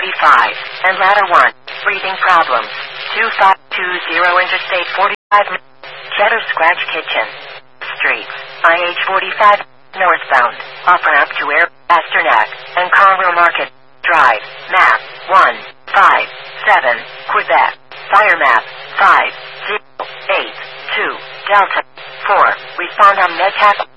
and ladder 1, breathing problems. 2520 Interstate 45, Cheddar Scratch Kitchen Street, IH 45, northbound, off-ramp to Air Pasternak, and Conroe Market Drive, map 157, Quebec, fire map 5082, Delta 4, respond on Medcap.